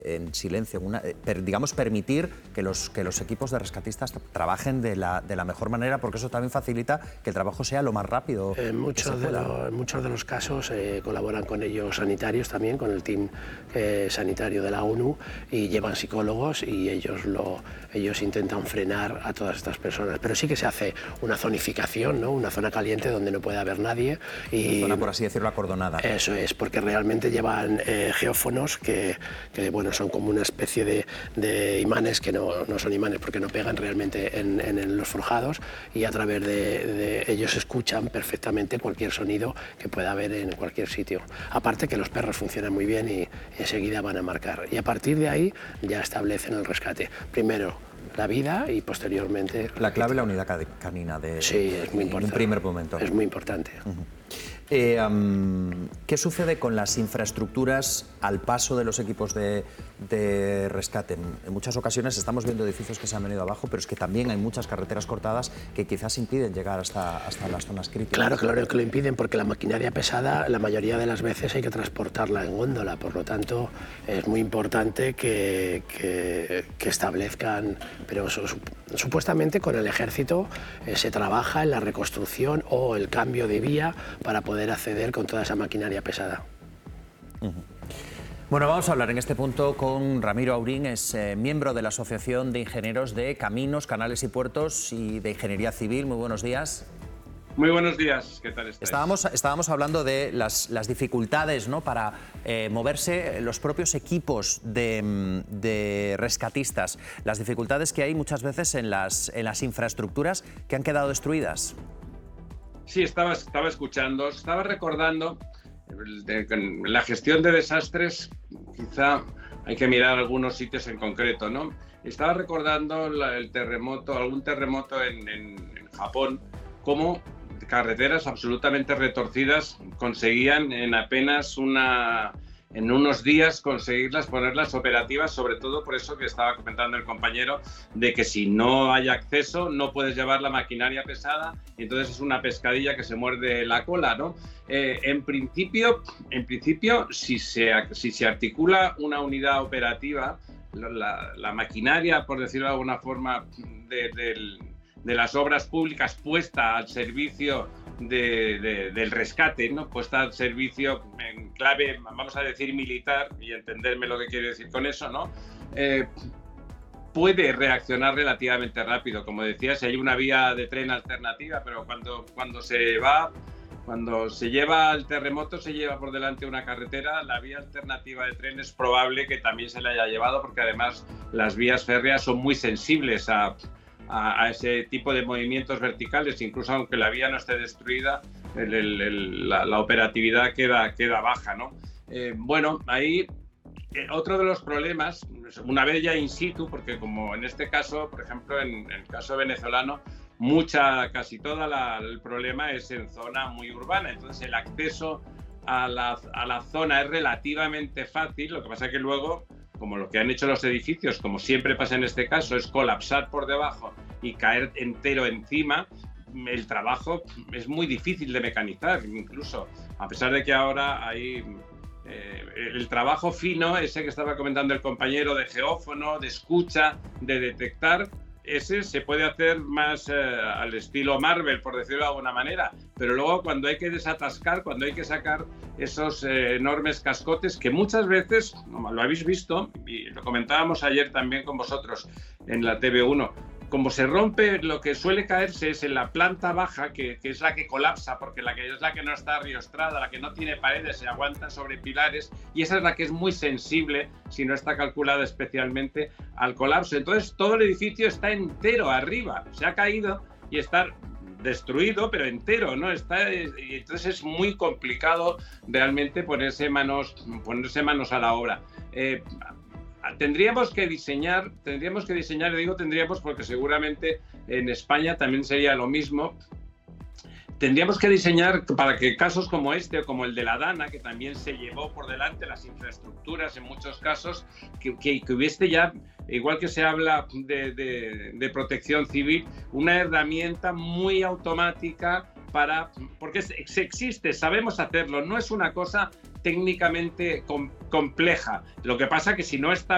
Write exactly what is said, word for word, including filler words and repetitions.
en silencio, una, per, digamos, permitir que los, que los equipos de rescatistas trabajen de la, de la mejor manera, porque eso también facilita que el trabajo sea lo más rápido. En muchos, de, lo, en muchos de los casos eh, colaboran con ellos sanitarios también, con el team eh, sanitario de la ONU, y llevan psicólogos y ellos, lo, ellos intentan frenar a todas estas personas. Pero sí que se hace una zonificación, ¿no? Una zona caliente donde no puede haber nadie. Y, una zona, por así decirlo, acordonada. Eso es, porque realmente llevan eh, geófonos que, que, bueno, son como una especie de, de imanes que no, no son imanes porque no pegan realmente en, en, en los forjados, y a través de, de ellos escuchan perfectamente cualquier sonido que pueda haber en cualquier sitio. Aparte que los perros funcionan muy bien y enseguida van a marcar. Y a partir de ahí ya establecen el rescate. Primero la vida y posteriormente... La clave, la unidad canina de, sí, es muy importante. En un primer momento. Es muy importante. Uh-huh. Eh, um, ¿Qué sucede con las infraestructuras al paso de los equipos de, de rescate? En, en muchas ocasiones estamos viendo edificios que se han venido abajo, pero es que también hay muchas carreteras cortadas que quizás impiden llegar hasta, hasta las zonas críticas. Claro, claro que lo impiden, porque la maquinaria pesada la mayoría de las veces hay que transportarla en góndola, por lo tanto es muy importante que, que, que establezcan, pero su, supuestamente con el ejército eh, se trabaja en la reconstrucción o el cambio de vía para poder acceder con toda esa maquinaria pesada. Uh-huh. Bueno, vamos a hablar en este punto con Ramiro Aurín, es eh, miembro de la Asociación de Ingenieros de Caminos, Canales y Puertos y de Ingeniería Civil. Muy buenos días. Muy buenos días, ¿qué tal estáis? Estábamos, estábamos hablando de las, las dificultades, ¿no?, para eh, moverse los propios equipos de, de rescatistas, las dificultades que hay muchas veces en las, en las infraestructuras que han quedado destruidas. Sí, estaba, estaba escuchando, estaba recordando de, de, la gestión de desastres. Quizá hay que mirar algunos sitios en concreto, ¿no? Estaba recordando la, el terremoto, algún terremoto en, en, en Japón, cómo carreteras absolutamente retorcidas conseguían en apenas una... en unos días conseguirlas, ponerlas operativas, sobre todo por eso que estaba comentando el compañero, de que si no hay acceso no puedes llevar la maquinaria pesada y entonces es una pescadilla que se muerde la cola, ¿no? Eh, en principio, en principio si, se, si se articula una unidad operativa, la, la maquinaria, por decirlo de alguna forma, de, de, de las obras públicas puesta al servicio De, de, del rescate, ¿no?, puesta al servicio en clave, vamos a decir, militar, y entenderme lo que quiero decir con eso, ¿no? Eh, puede reaccionar relativamente rápido. Como decía, si hay una vía de tren alternativa, pero cuando, cuando se va, cuando se lleva el terremoto, se lleva por delante una carretera, la vía alternativa de tren es probable que también se la haya llevado, porque además las vías férreas son muy sensibles a a ese tipo de movimientos verticales. Incluso aunque la vía no esté destruida, el, el, el, la, la operatividad queda, queda baja, ¿no? Eh, bueno, ahí eh, otro de los problemas, una vez ya in situ, porque como en este caso, por ejemplo, en, en el caso venezolano, mucha, casi todo el problema es en zona muy urbana, entonces el acceso a la, a la zona es relativamente fácil. Lo que pasa es que luego, como lo que han hecho los edificios, como siempre pasa en este caso, es colapsar por debajo y caer entero encima, el trabajo es muy difícil de mecanizar, incluso, a pesar de que ahora hay eh, el trabajo fino, ese que estaba comentando el compañero, de geófono, de escucha, de detectar, ese se puede hacer más eh, al estilo Marvel, por decirlo de alguna manera, pero luego cuando hay que desatascar, cuando hay que sacar esos eh, enormes cascotes que muchas veces, como lo habéis visto, y lo comentábamos ayer también con vosotros en la T V uno, como se rompe, lo que suele caerse es en la planta baja, que, que es la que colapsa, porque la que es la que no está riostrada, la que no tiene paredes, se aguanta sobre pilares, y esa es la que es muy sensible, si no está calculada especialmente, al colapso. Entonces todo el edificio está entero arriba, se ha caído y está destruido, pero entero, ¿no? Está, y entonces es muy complicado realmente ponerse manos, ponerse manos a la obra. Eh, Tendríamos que diseñar, tendríamos que diseñar, digo tendríamos porque seguramente en España también sería lo mismo. Tendríamos que diseñar para que casos como este o como el de la Dana, que también se llevó por delante las infraestructuras en muchos casos, que, que, que hubiese ya, igual que se habla de, de, de protección civil, una herramienta muy automática para, porque se existe, sabemos hacerlo, no es una cosa técnicamente com, compleja. Lo que pasa que si no está